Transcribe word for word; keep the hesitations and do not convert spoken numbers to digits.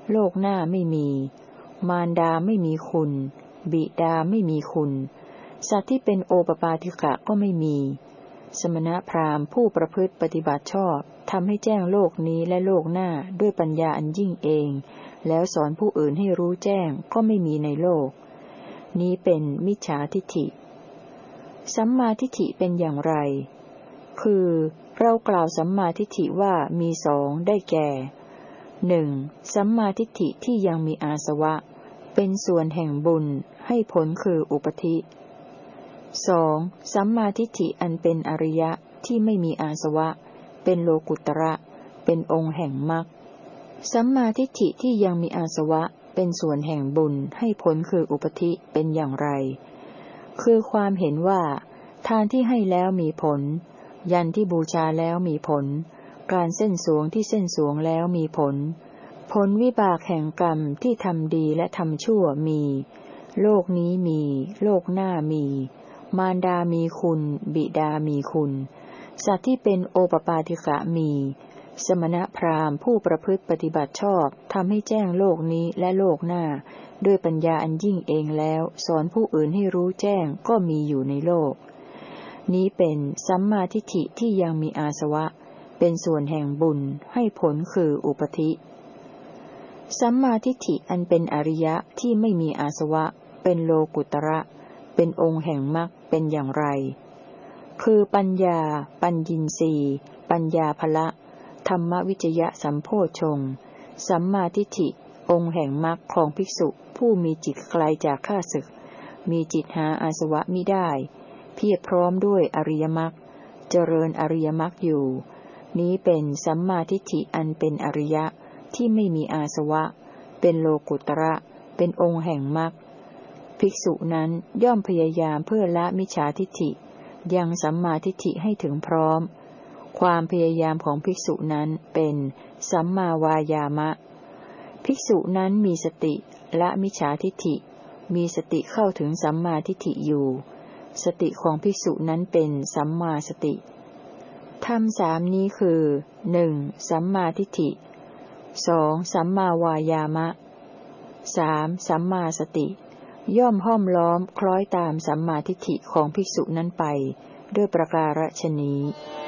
โลกหน้าไม่มีมารดาไม่มีคุณบิดาไม่มีคุณสัตว์ที่เป็นโอปปาติกะก็ไม่มีสมณพราหมณ์ผู้ประพฤติปฏิบัติชอบทำให้แจ้งโลกนี้และโลกหน้าด้วยปัญญาอันยิ่งเองแล้วสอนผู้อื่นให้รู้แจ้งก็ไม่มีในโลกนี้เป็นมิจฉาทิฏฐิสัมมาทิฏฐิเป็นอย่างไรคือเรากล่าวสัมมาทิฏฐิว่ามีสองได้แก่หนึ่งสัมมาทิฏฐิที่ยังมีอาสวะเป็นส่วนแห่งบุญให้ผลคืออุปธิสองสัมมาทิฏฐิอันเป็นอริยะที่ไม่มีอาสวะเป็นโลกุตระเป็นองค์แห่งมรรคสัมมาทิฏฐิที่ยังมีอาสวะเป็นส่วนแห่งบุญให้ผลคืออุปธิเป็นอย่างไรคือความเห็นว่าทานที่ให้แล้วมีผลยันที่บูชาแล้วมีผลการเส้นสวงที่เส้นสวงแล้วมีผลผลวิบากแห่งกรรมที่ทำดีและทำชั่วมีโลกนี้มีโลกหน้ามีมารดามีคุณบิดามีคุณสัตว์ที่เป็นโอปปาติกะมีสมณพราหมณ์ผู้ประพฤติปฏิบัติชอบทำให้แจ้งโลกนี้และโลกหน้าด้วยปัญญาอันยิ่งเองแล้วสอนผู้อื่นให้รู้แจ้งก็มีอยู่ในโลกนี้เป็นสัมมาทิฏฐิที่ยังมีอาสวะเป็นส่วนแห่งบุญให้ผลคืออุปธิสัมมาทิฏฐิอันเป็นอริยะที่ไม่มีอาสวะเป็นโลกุตระเป็นองค์แห่งมรรคเป็นอย่างไรคือปัญญาปัญญินทรีย์ปัญญาภละธรรมวิจยะสัมโพชฌงค์สัมมาทิฏฐิองค์แห่งมรรคของภิกษุผู้มีจิตไกลจากข้าศึกมีจิตหาอาสวะมิได้เพียรพร้อมด้วยอริยมรรคเจริญอริยมรรคอยู่นี้เป็นสัมมาทิฏฐิอันเป็นอริยะที่ไม่มีอาสวะเป็นโลกุตระเป็นองค์แห่งมรรคภิกษุนั้นย่อมพยายามเพื่อละมิจฉาทิฏฐิยังสัมมาทิฏฐิให้ถึงพร้อมความพยายามของภิกษุนั้นเป็นสัมมาวายามะภิกษุนั้นมีสติละมิจฉาทิฏฐิมีสติเข้าถึงสัมมาทิฏฐิอยู่สติของภิกษุนั้นเป็นสัมมาสติธรรมสามนี้คือหนึ่งสัมมาทิฏฐิสองสัมมาวายามะสามสัมมาสติย่อมห้อมล้อมคล้อยตามสัมมาทิฏฐิของภิกษุนั้นไปด้วยประการฉะนี้